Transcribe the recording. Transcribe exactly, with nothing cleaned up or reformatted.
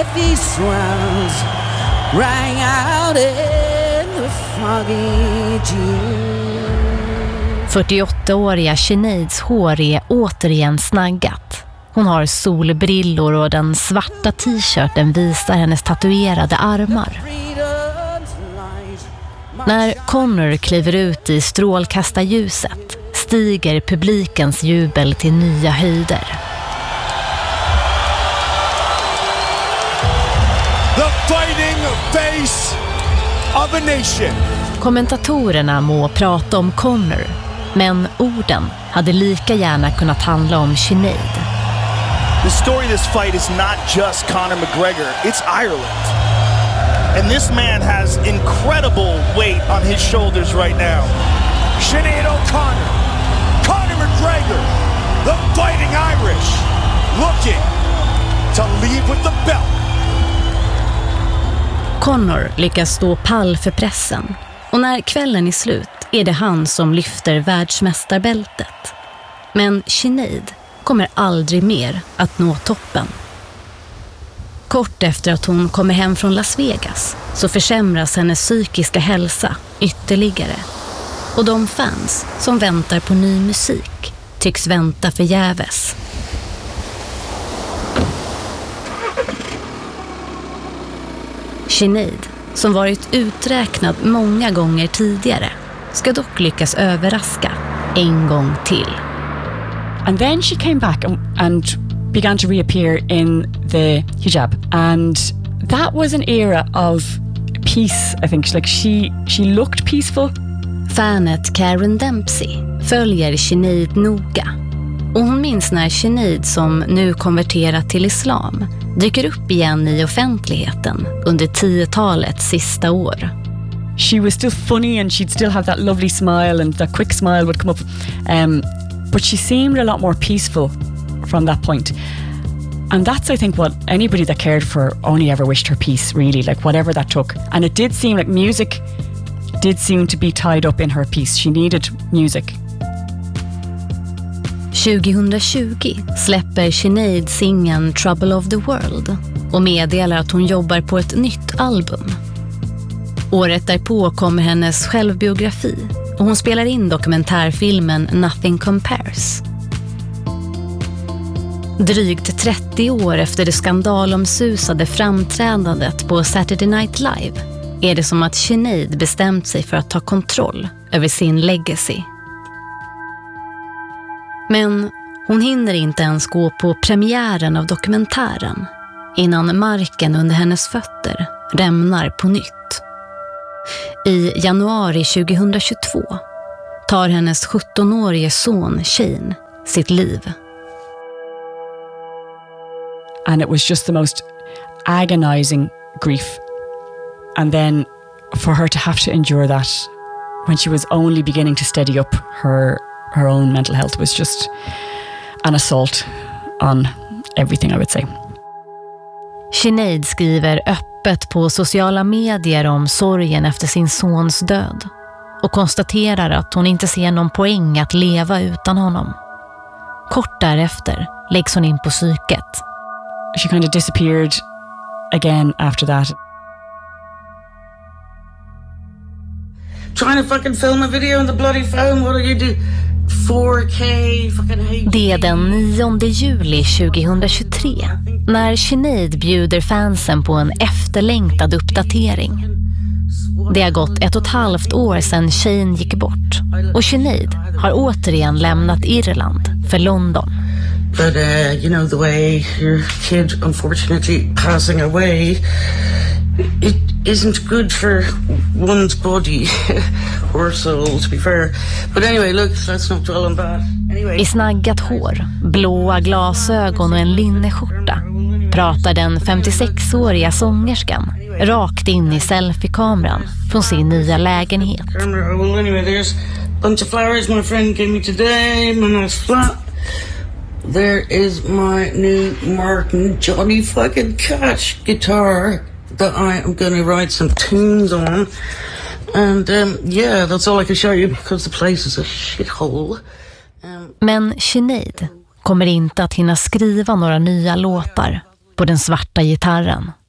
heavy swells rang out in the foggy June. fyrtioåttaåriga Sinéads hår är återigen snaggat. Hon har solbrillor och den svarta t-shirten visar hennes tatuerade armar. När Connor kliver ut i strålkastarljuset stiger publikens jubel till nya höjder. The fighting face of a nation. Kommentatorerna må prata om Connor, men orden hade lika gärna kunnat handla om Sinéad. The story of this fight is not just Conor McGregor, it's Ireland. And this man has incredible weight on his shoulders right now. Sinead O'Connor, Conor McGregor, the fighting Irish, looking to leave with the belt. Connor lyckas stå pall för pressen, och när kvällen är slut är det han som lyfter världsmästarbältet. Men Sinéad kommer aldrig mer att nå toppen. Kort efter att hon kommer hem från Las Vegas så försämras hennes psykiska hälsa ytterligare. Och de fans som väntar på ny musik tycks vänta förgäves. Sinéad, som varit uträknad många gånger tidigare, ska dock lyckas överraska en gång till. And then she came back and, and began to reappear in the hijab, and that was an era of peace. I think like she she looked peaceful. Fanet Karen Dempsey följer Sinéad noga, och hon minns när Sinéad, som nu konverterat till islam, dyker upp igen i offentligheten under tiotalets sista år. She was still funny and she'd still have that lovely smile, and that quick smile would come up. Um, but she seemed a lot more peaceful from that point. And that's, I think, what anybody that cared for her only ever wished her peace, really, like whatever that took. And it did seem like music did seem to be tied up in her peace. She needed music. tjugohundratjugo släpper Sinéad singeln Trouble of the World och meddelar att hon jobbar på ett nytt album. Året därpå kommer hennes självbiografi, och hon spelar in dokumentärfilmen Nothing Compares. Drygt trettio år efter det skandalomsusade framträdandet på Saturday Night Live är det som att Sinéad bestämt sig för att ta kontroll över sin legacy. Men hon hinner inte ens gå på premiären av dokumentären innan marken under hennes fötter rämnar på nytt. I januari tjugohundratjugotvå tar hennes sjuttonårige son Shane sitt liv. And it was just the most agonizing grief. And then for her to have to endure that when she was only beginning to steady up her her own mental health was just an assault on everything, I would say. Sinéad skriver öppet på sociala medier om sorgen efter sin sons död och konstaterar att hon inte ser någon poäng att leva utan honom. Kort därefter läggs hon in på psyket. She kind of disappeared again after that. Trying to fucking film a video on the bloody phone, what do you do? four K, fucking hate. Det är den nionde juli tjugohundratjugotre när Sinéad bjuder fansen på en efterlängtad uppdatering. Det har gått ett och ett halvt år sedan Shane gick bort, och Sinéad har återigen lämnat Irland för London. But uh, you know, the way your kid unfortunately passing away, it isn't good for one's body or soul, to be fair. But anyway, look, let's not dwell on that. Anyway. I snaggat hår, blåa glasögon och en linneskjorta pratar den femtiosexåriga sångerskan rakt in i selfie-kameran från sin nya lägenhet. Well, anyway, there's a bunch of flowers my friend gave me today, my nice flat. There is my new Martin Johnny fucking Cash guitar that I am going to write some tunes on. And um, yeah, that's all I can show you because the place is a shithole. Um, Men Sinéad kommer inte att hinna skriva några nya låtar på den svarta gitarren.